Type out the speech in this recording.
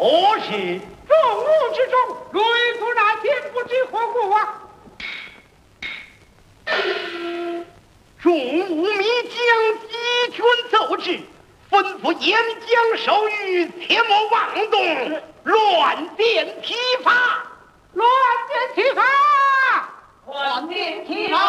何事？ 众武之中，雷祖那天不知何故啊？ 众武迷将集军奏至，吩咐沿江守御，切莫妄动，乱箭齐发。 乱箭齐发！ 乱箭齐发！